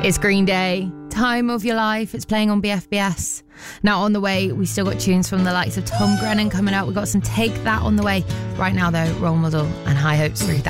It's Green Day, Time of Your Life. It's playing on BFBS. Now on the way, we still got tunes from the likes of Tom Grennan coming out. We've got some Take That on the way. Right now though, Role Model and High Hopes 3000.